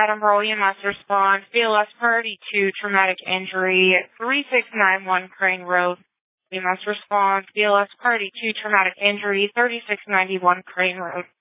Edinburgh EMS response, BLS priority 2, traumatic injury, 3691 Crane Road. EMS response, BLS priority 2, traumatic injury, 3691 Crane Road.